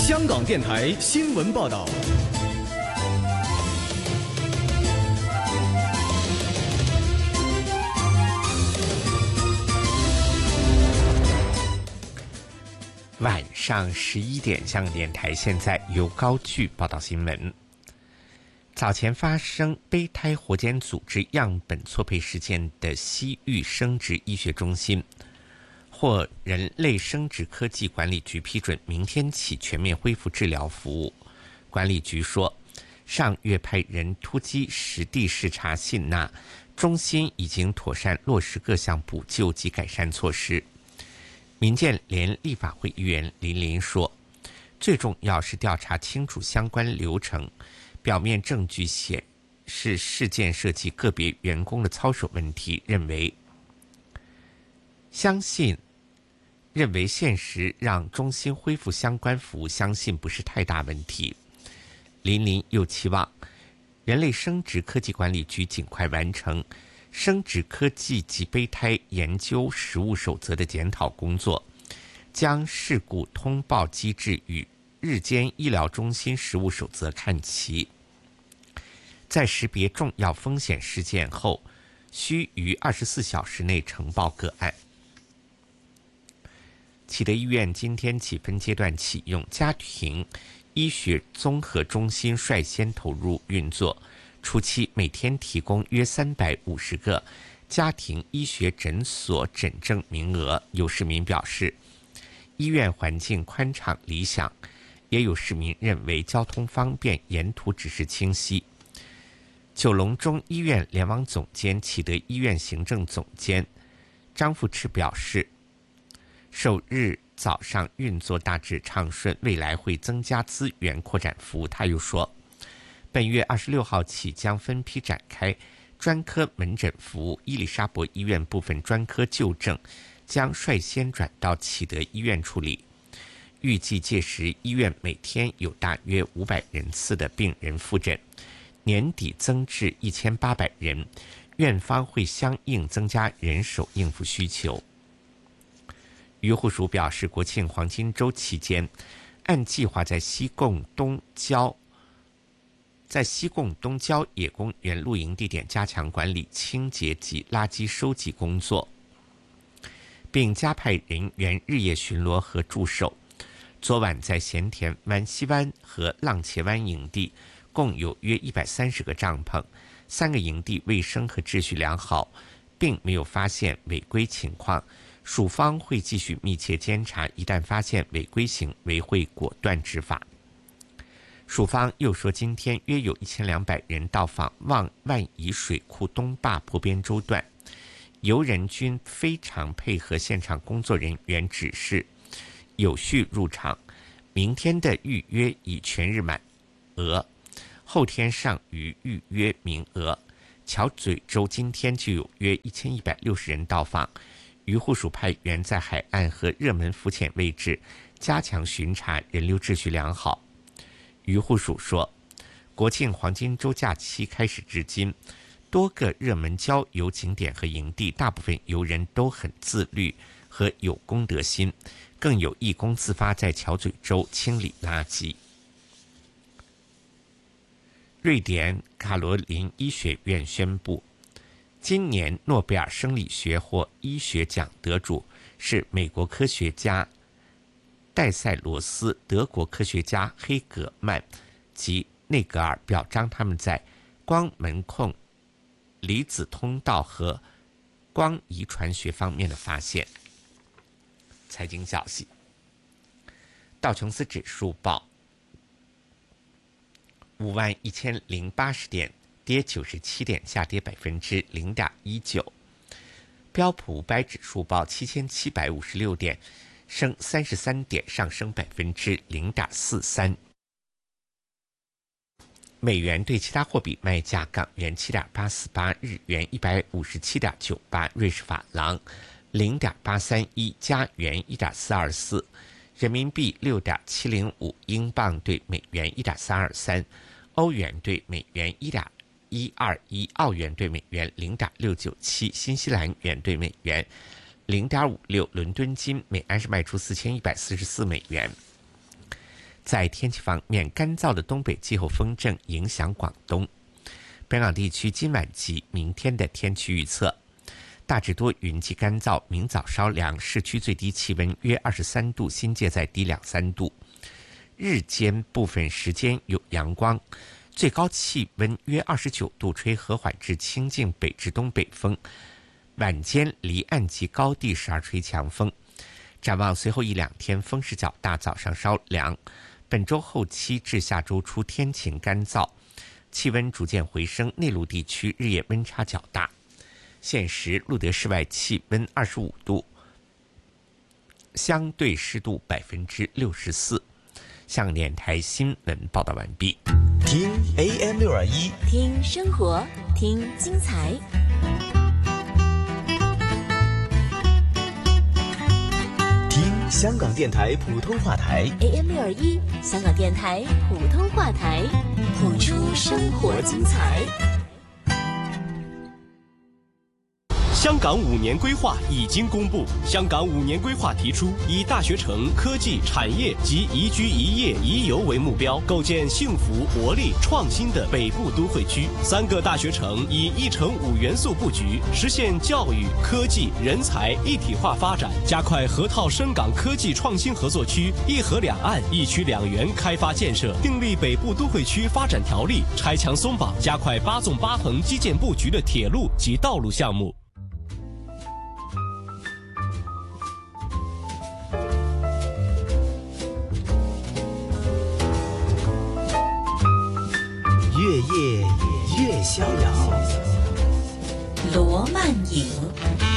香港电台新闻报道。 晚上11点，香港电台现在由高炬报道新闻。早前发生胚胎活检组织样本错配事件的西域生殖医学中心，获人类生殖科技管理局批准，明天起全面恢复治疗服务。管理局说，上月派人突击实地视察信纳，中心已经妥善落实各项补救及改善措施。民建联立法会议员林琳说，最重要是调查清楚相关流程，表面证据显示事件涉及个别员工的操守问题，认为现实让中心恢复相关服务，相信不是太大问题。林琳又期望人类生殖科技管理局尽快完成生殖科技及胚胎研究实务守则的检讨工作，将事故通报机制与日间医疗中心实务守则看齐。在识别重要风险事件后，需于24小时内呈报个案。启德医院今天起分阶段启用家庭医学综合中心，率先投入运作。初期每天提供约350个家庭医学诊所诊症名额。有市民表示，医院环境宽敞理想，也有市民认为交通方便，沿途指示清晰。九龙中医院联网总监、启德医院行政总监张富赤表示，首日早上运作大致畅顺，未来会增加资源扩展服务。他又说，本月26号起将分批展开专科门诊服务，伊丽莎白医院部分专科就诊将率先转到启德医院处理。预计届时医院每天有大约500人次的病人复诊，年底增至1800人，院方会相应增加人手应付需求。渔护署表示，国庆黄金周期间，按计划在西贡东郊野公园露营地点加强管理、清洁及垃圾收集工作，并加派人员日夜巡逻和驻守。昨晚在咸田湾西湾和浪茄湾营地共有约130个帐篷，3个营地卫生和秩序良好，并没有发现违规情况。署方会继续密切监察，一旦发现违规行为会果断执法。署方又说，今天约有1200人到访万宜水库东坝坡边洲段，游人均非常配合现场工作人员指示，有序入场。明天的预约已全日满额，后天尚余预约名额。桥咀洲今天就有约1160人到访。渔护署派员在海岸和热门浮潜位置加强巡查，人流秩序良好。渔护署说，国庆黄金周假期开始至今，多个热门郊游景点和营地，大部分游人都很自律和有公德心，更有义工自发在桥咀洲清理垃圾。瑞典卡罗琳医学院宣布，今年诺贝尔生理学或医学奖得主是美国科学家戴塞罗斯、德国科学家黑格曼及内格尔，表彰他们在光门控、离子通道和光遗传学方面的发现。财经消息，道琼斯指数报51080点，跌97点，下跌0.19%。标普500指数报7756点，升33点，上升0.43%。美元对其他货币卖价：港元7.848，日元157.98，瑞士法郎0.831，加元1.424，人民币6.705，英镑对美元1.323，欧元对美元1.121，澳元对美元0.697，新西兰元对美元0.56，伦敦金每安士卖出4144美元。 在天气方面，干燥的东北季候风正影响广东。本港地区今晚及明天的天气预测：大致多云及干燥，明早稍凉，市区最低气温约23度，新界再低2-3度。日间部分时间有阳光，最高气温约29度，吹和缓至清劲北至东北风。晚间离岸及高地时而吹强风。展望随后1-2天风势较大，早上稍凉。本周后期至下周初天晴干燥，气温逐渐回升，内陆地区日夜温差较大。现时录得室外气温25度，相对湿度64%。香港电台新闻报道完毕。 听 AM621， 听生活，听精彩。 听香港电台普通话台 AM621，香港电台普通话台，谱出生活精彩。 香港5年规划已经公布。香港5年规划提出，以大学城、科技、产业及宜居宜业宜游为目标，构建幸福、活力、创新的北部都会区。3个大学城以1城5元素布局，实现教育、科技、人才一体化发展，加快河套深港科技创新合作区1河2岸1区2园开发建设，订立北部都会区发展条例，拆墙松绑，加快8纵8横基建布局的铁路及道路项目。 越夜越逍遥， 罗曼影。